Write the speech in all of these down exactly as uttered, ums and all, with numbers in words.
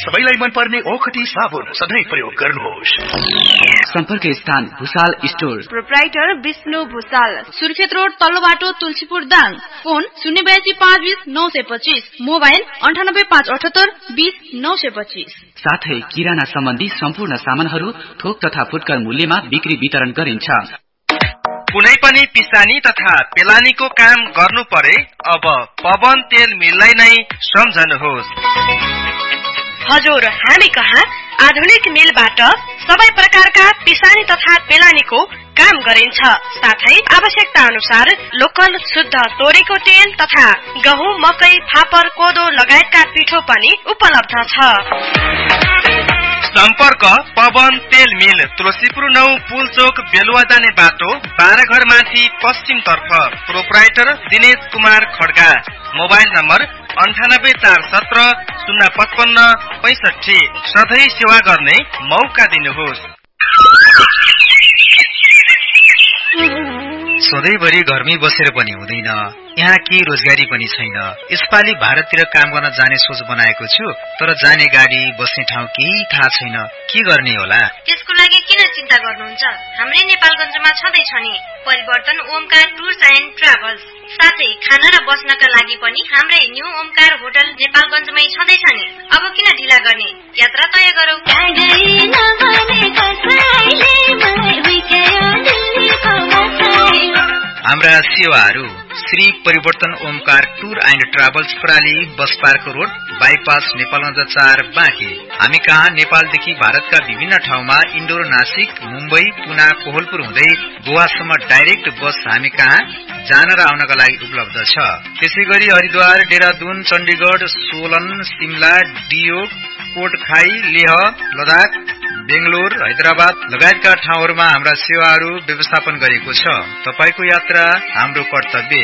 सबैलाई मनपर्ने ओखटी साबुन सधैँ प्रयोग गर्नुहोस्। सम्पर्क स्थान Bhusal store, proprietor Vishnu Bhusal, Surkhet road तल्लो बाटो तुलसीपुर दाङ। फोन शून्य बयासी पाँच बीस नौ सय पच्चीस, मोबाइल अन्ठानब्बे पाँच अठहत्तर बीस नौ सय पच्चीस। साथै किराना सम्बन्धी सम्पूर्ण सामानहरू थोक तथा फुटकर मूल्यमा बिक्री वितरण गरिन्छ। कुनै पनि पिसानी तथा पेलानीको काम गर्नु परे अब पवन तेल मिललाई नै सम्झनुहोस्। हजुर, हामी कहाँ आधुनिक मिलबाट सबै प्रकारका पिसानी तथा पेलानीको काम गरिन्छ। साथै आवश्यकता अनुसार लोकल शुद्ध तोरीको तेल तथा गहुँ, मकै, फापर, कोदो लगायतका पिठो पनि उपलब्ध छ। सम्पर्क पवन तेल मिल, तुलसीपुर नौ पुल चोक, बेलुवा जाने बाटो, बाह्र घर माथि पश्चिम तर्फ। Proprietor Dinesh Kumar Kharga. Mobile number अन्ठानब्बे चार सत्र शून्य पचपन्न पैसठी। सधैँ सेवा गर्ने मौका दिनुहोस्। सधैँभरि घरमै बसेर पनि हुँदैन, यहाँ केही रोजगारी पनि छैन। यसपालि भारततिर काम गर्न जाने सोच बनाएको छु, तर जाने गाडी, बस्ने ठाउँ केही थाहा छैन। के गर्ने होला? त्यसको लागि किन चिन्ता गर्नुहुन्छ? हाम्रै नेपालगञ्जमा छँदैछ नि परिवर्तन ओमकार टुर्स एन्ड ट्राभल्स। साथै खाना र बस्नका लागि पनि हाम्रै न्यू ओमकार होटल नेपालगञ्जमै छँदैछ नि। अब किन ढिला गर्ने? यात्रा तय गरौँ। हाम्रा सेवाहरू श्री परिवर्तन Omkar tour and travels, प्राली bus park road, bypass, Nepalgunj चार, बाँकी। हामी कहाँ नेपालदेखि भारतका विभिन्न ठाउँमा इन्डोर, नासिक, मुम्बई, पुना, कोहलपुर हुँदै गोवासम्म डाइरेक्ट बस हामी कहाँ जान र आउनका लागि उपलब्ध छ। त्यसै गरी हरिद्वार, देहरादून, चण्डीगढ, सोलन, सिमला, डियो, कोटखाई, लेह, लद्दाख, बेंगलोर, हैदराबाद लगायतका ठाउँहरूमा हाम्रा सेवाहरू व्यवस्थापन गरेको छ। तपाईको यात्रा हाम्रो कर्तव्य।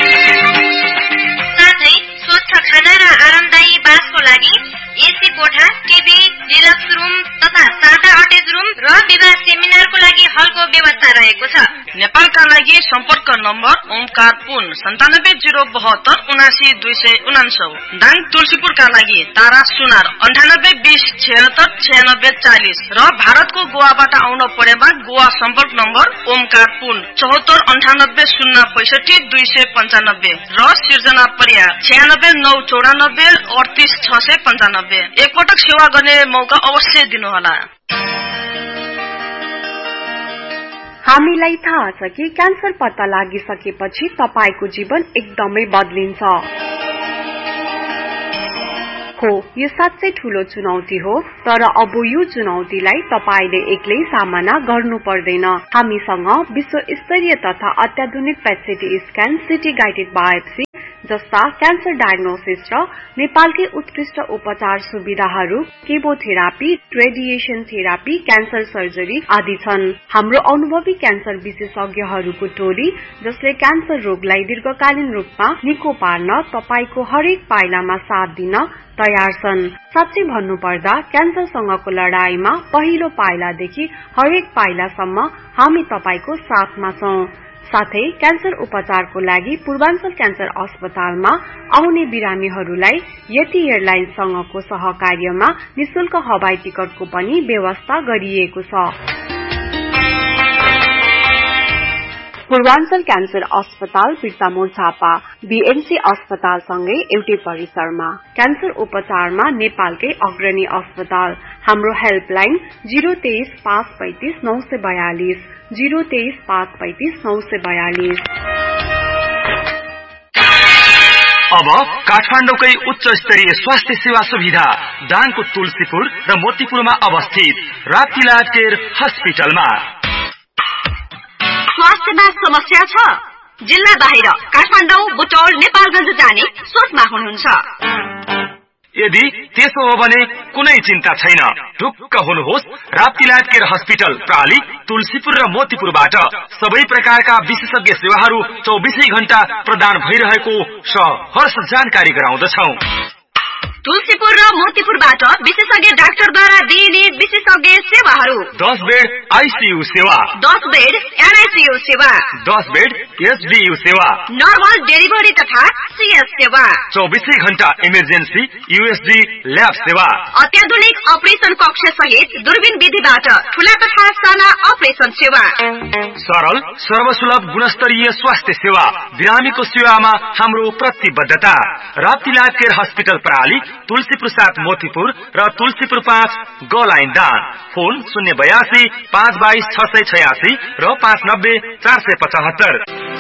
साथै स्वच्छ खाना र आरामदायी बासको लागि एसी कोठा, टिभी, डिलक्स रुम तथा सादा अटेच रुम र विवाह सेमिनारको लागि हलको व्यवस्था रहेको छ। नेपालका लागि सम्पर्क नम्बर ओमकार पुन सन्तानब्बे जिरो बहत्तर उनासी दुई सय उनान्सौ। दाङ तुलसीपुरका लागि तारा सुनार अन्ठानब्बे बिस छिहत्तर छयानब्बे चालिस र भारतको गोवाबाट आउन परेमा गोवा सम्पर्क नम्बर ओमकार पुन चौहत्तर अन्ठानब्बे शून्य पैसठी दुई सय पञ्चानब्बे र सिर्जना परिया छयानब्बे नौ चौरानब्बे अडतिस छ सय पञ्चानब्बे। एकपटक सेवा गर्ने मौका अवश्य दिनुहोला। हामीलाई थाहा छ कि क्यान्सर पत्ता लागिसकेपछि तपाईको जीवन एकदमै बदलिन्छ। हो, यो साँच्चै ठूलो चुनौती हो, तर अब यो चुनौतीलाई तपाईले एक्लै सामना गर्नु पर्दैन। हामीसँग विश्व स्तरीय तथा अत्याधुनिक पेट स्क्यान, सिटी गाइडेड बायोप्सी जस्ता क्यान्सर डायग्नोसिस र नेपालकै उत्कृष्ट उपचार सुविधाहरू, chemotherapy, radiation therapy, cancer surgery आदि छन्। हाम्रो अनुभवी क्यान्सर विशेषज्ञहरूको टोली जसले क्यान्सर रोगलाई दीर्घकालीन रूपमा निको पार्न तपाईको हरेक पाइलामा साथ दिन तयार छन्। साँच्चै भन्नुपर्दा क्यान्सरसँगको लडाईमा पहिलो पाइलादेखि हरेक पाइलासम्म हामी तपाईको साथमा छौं। साथै क्यान्सर उपचारको लागि पूर्वाञ्चल क्यान्सर अस्पतालमा आउने बिरामीहरूलाई यति एयरलाइन्ससँगको सहकार्यमा निशुल्क हवाई टिकटको पनि व्यवस्था गरिएको छ। पूर्वाञ्चल क्यान्सर अस्पताल बिर्तामोड झापा बीएमसी अस्पतालसँगै एउटै परिसरमा। क्यान्सर उपचारमा नेपालकै अग्रणी अस्पताल। हाम्रो हेल्पलाइन जिरो तेइस पाँच पैंतिस नौ सय बयालिस जिरो तेइस पाँच पैंतिस नौ सय बयालिस। अब काठमाडौँकै उच्च स्तरीय स्वास्थ्य सेवा सुविधा दाङको तुलसीपुर र मोतीपुरमा अवस्थित राप्तीलाज केयर हस्पिटलमा। स्वास्थ्यमा समस्या छ? जिल्ला बाहिर काठमाडौँ, बुटौल, नेपालगञ्ज जाने सोचमा हुनुहुन्छ? यदि त्यसो हो भने कुनै चिन्ता छैन। ढुक्क हुनुहोस्, राप्तीलाज केयर हस्पिटल प्राली, तुलसीपुर र मोतीपुरबाट सबै प्रकारका विशेषज्ञ सेवाहरू चौबीसै घण्टा प्रदान भइरहेको सहर्ष जानकारी गराउँदछौ। तुलसीपुर र मोतीपुरबाट विशेषज्ञ डाक्टरद्वारा दिइने विशिष्ट विशेषज्ञ सेवाहरू, दस बेड आईसीयू सेवा, दस बेड एनआईसीयू सेवा, दस बेड एचडीयू सेवा, नर्मल डेलिभरी तथा सीएस सेवा, चौबीसै घण्टा इमर्जेन्सी यूएसडी ल्याब सेवा, अत्याधुनिक अपरेसन कक्ष सहित दूरबीन विधिबाट ठूला तथा साना अपरेसन सेवा, सरल सर्वसुलभ गुणस्तरीय स्वास्थ्य सेवा, बिरामीको सेवामा हाम्रो प्रतिबद्धता। राप्ती लाइफ केयर हस्पिटल प्रणाली, तुलसीपुर सात मोतीपुर र तुलसीपुर पाँच गलाइन दान। फोन शून्य बयासी पाँच बाइस छ सय छयासी र पाँच नब्बे चार सय पचहत्तर।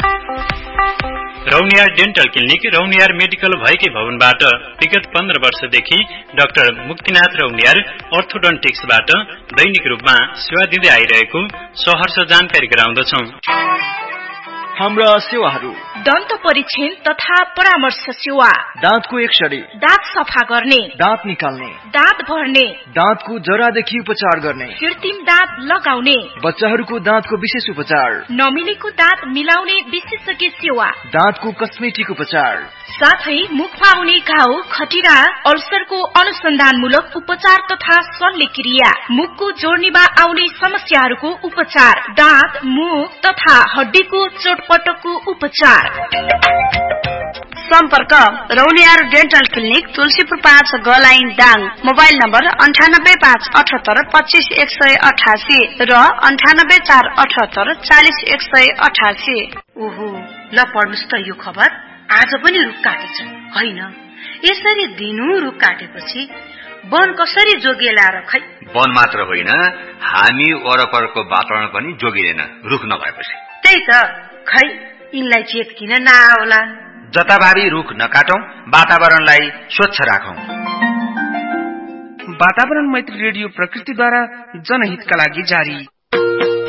Rauniyar dental clinic Rauniyar medical भएकै भवनबाट विगत पन्ध्र वर्षदेखि डाक्टर मुक्तिनाथ रौनियार अर्थोडन्टिक्सबाट दैनिक रूपमा सेवा दिँदै आइरहेको सहर्ष जानकारी गराउँदछौ। हाम्रा सेवाहरू: दन्त परीक्षण तथा परामर्श सेवा, दाँतको एक्सरे, दाँत सफा गर्ने, दाँत निकाल्ने, दाँत भर्ने, दाँतको जरादेखि उपचार गर्ने, कृत्रिम दाँत लगाउने, बच्चाहरूको दाँतको विशेष उपचार, नमिलेको दाँत मिलाउने विशेषज्ञ सेवा, दाँतको कस्मेटिक उपचार, साथै मुखमा आउने घाउ, खटिरा, अल्सरको अनुसन्धानमूलक उपचार तथा शल्यक्रिया, मुखको जोड्नीमा आउने समस्याहरूको उपचार, दाँत, मुख तथा हड्डीको चोटपटकको उपचार। सम्पर्क रौनियार डेन्टल क्लिनिक, तुलसीपुर पाँच गलाइन दाङ। मोबाइल नम्बर अन्ठानब्बे पाँच अठहत्तर पच्चीस एक सय अठासी र अन्ठानब्बे चार अठहत्तर चालिस एक सय अठासी। ओहो, ल पढ्नुस् त यो खबर। आज पनि रुख काटेछ होइन? यसरी दिनु रुख काटेपछि वन कसरी जोगिएला र खै? वन मात्र होइन, हामी वरपरको वातावरण पनि जोगिएन रुख नभएपछि। त्यही त, खै यिनलाई चेत किन नआउला? जताभावी रुख नकाटौं, वातावरणलाई स्वच्छ राखौं। वातावरण मैत्री रेडियो प्रकृतिद्वारा जनहितका लागि जारी।